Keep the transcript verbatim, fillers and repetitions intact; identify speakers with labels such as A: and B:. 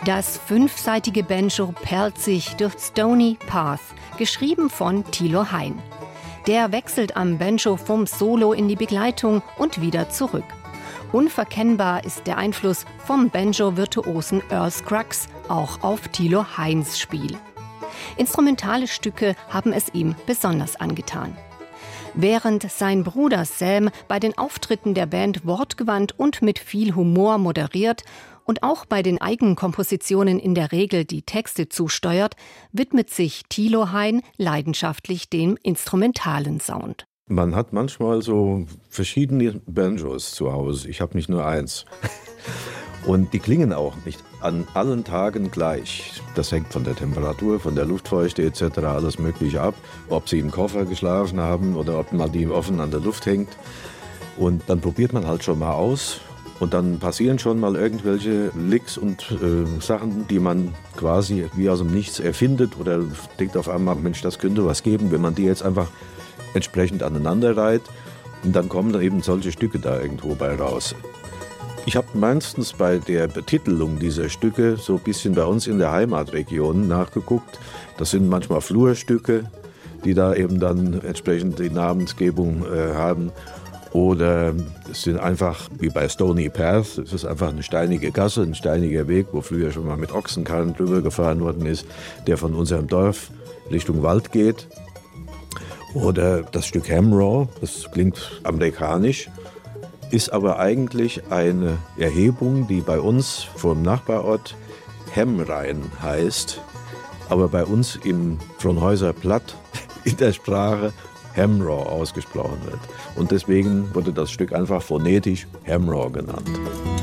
A: Das fünfseitige Banjo perlt sich durch Stony Path, geschrieben von Thilo Hein. Der wechselt am Banjo vom Solo in die Begleitung und wieder zurück. Unverkennbar ist der Einfluss vom Banjo-Virtuosen Earl Scruggs auch auf Thilo Heins Spiel. Instrumentale Stücke haben es ihm besonders angetan. Während sein Bruder Sam bei den Auftritten der Band wortgewandt und mit viel Humor moderiert und auch bei den Eigenkompositionen in der Regel die Texte zusteuert, widmet sich Thilo Hein leidenschaftlich dem instrumentalen Sound.
B: Man hat manchmal so verschiedene Banjos zu Hause. Ich habe nicht nur eins. Und die klingen auch nicht an allen Tagen gleich. Das hängt von der Temperatur, von der Luftfeuchte et cetera alles Mögliche ab. Ob sie im Koffer geschlafen haben oder ob man die offen an der Luft hängt. Und dann probiert man halt schon mal aus. Und dann passieren schon mal irgendwelche Licks und äh, Sachen, die man quasi wie aus dem Nichts erfindet. Oder denkt auf einmal, Mensch, das könnte was geben, wenn man die jetzt einfach entsprechend aneinander reiht. Und dann kommen da eben solche Stücke da irgendwo bei raus. Ich habe meistens bei der Betitelung dieser Stücke so ein bisschen bei uns in der Heimatregion nachgeguckt. Das sind manchmal Flurstücke, die da eben dann entsprechend die Namensgebung äh, haben. Oder es sind einfach, wie bei Stony Path, es ist einfach eine steinige Gasse, ein steiniger Weg, wo früher schon mal mit Ochsenkarren drüber gefahren worden ist, der von unserem Dorf Richtung Wald geht. Oder das Stück Hamraw, das klingt amerikanisch, ist aber eigentlich eine Erhebung, die bei uns vor dem Nachbarort Hemrein heißt, aber bei uns im Frohnhäuser Platt in der Sprache Hamraw ausgesprochen wird. Und deswegen wurde das Stück einfach phonetisch Hamraw genannt.